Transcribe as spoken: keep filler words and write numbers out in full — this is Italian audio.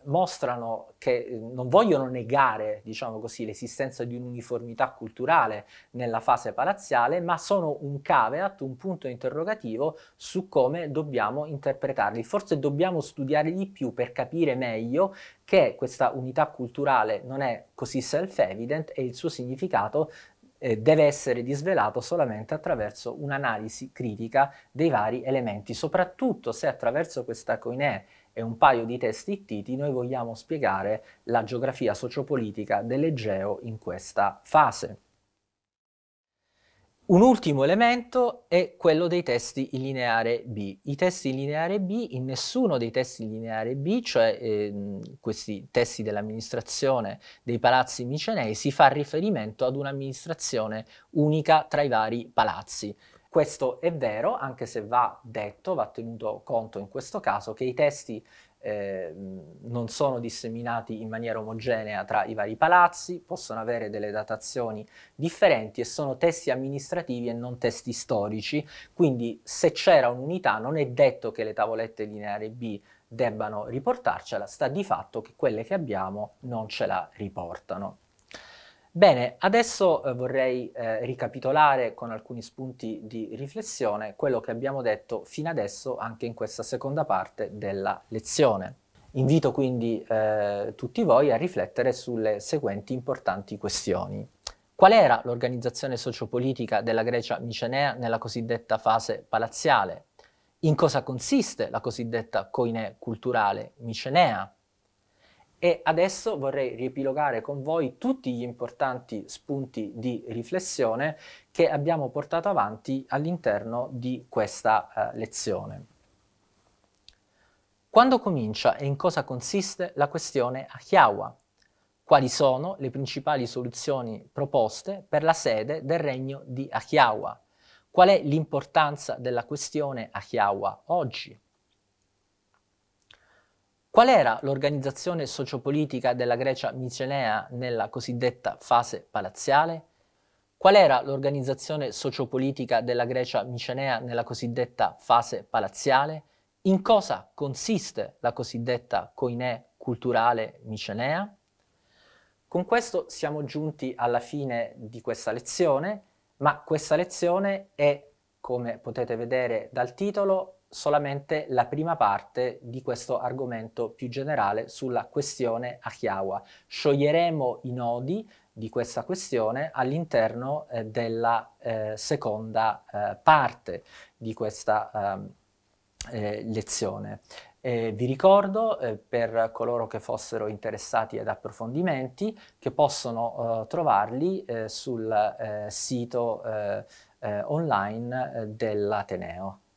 mostrano che eh, non vogliono negare, diciamo così, l'esistenza di un'uniformità culturale nella fase palaziale, ma sono un caveat, un punto interrogativo su come dobbiamo interpretarli. Forse dobbiamo studiare di più per capire meglio che questa unità culturale non è così self-evident e il suo significato eh, deve essere disvelato solamente attraverso un'analisi critica dei vari elementi, soprattutto se attraverso questa coinè e un paio di testi ittiti noi vogliamo spiegare la geografia sociopolitica dell'Egeo in questa fase. Un ultimo elemento è quello dei testi in lineare B. I testi in lineare B, in nessuno dei testi in lineare B, cioè eh, questi testi dell'amministrazione dei palazzi micenei, si fa riferimento ad un'amministrazione unica tra i vari palazzi. Questo è vero, anche se va detto, va tenuto conto in questo caso, che i testi eh, non sono disseminati in maniera omogenea tra i vari palazzi, possono avere delle datazioni differenti e sono testi amministrativi e non testi storici, quindi se c'era un'unità non è detto che le tavolette lineari B debbano riportarcela, sta di fatto che quelle che abbiamo non ce la riportano. Bene, adesso eh, vorrei eh, ricapitolare con alcuni spunti di riflessione quello che abbiamo detto fino adesso anche in questa seconda parte della lezione. Invito quindi eh, tutti voi a riflettere sulle seguenti importanti questioni. Qual era l'organizzazione sociopolitica della Grecia micenea nella cosiddetta fase palaziale? In cosa consiste la cosiddetta coinè culturale micenea? E adesso vorrei riepilogare con voi tutti gli importanti spunti di riflessione che abbiamo portato avanti all'interno di questa eh, lezione. Quando comincia e in cosa consiste la questione Ahiawa? Quali sono le principali soluzioni proposte per la sede del regno di Ahiawa? Qual è l'importanza della questione Ahiawa oggi? Qual era l'organizzazione sociopolitica della Grecia micenea nella cosiddetta fase palaziale? Qual era l'organizzazione sociopolitica della Grecia micenea nella cosiddetta fase palaziale? In cosa consiste la cosiddetta coinè culturale micenea? Con questo siamo giunti alla fine di questa lezione, ma questa lezione è, come potete vedere dal titolo, solamente la prima parte di questo argomento più generale sulla questione Ahiawa. Scioglieremo i nodi di questa questione all'interno eh, della eh, seconda eh, parte di questa eh, lezione. Eh, vi ricordo, eh, per coloro che fossero interessati ad approfondimenti, che possono eh, trovarli eh, sul eh, sito eh, eh, online eh, dell'Ateneo.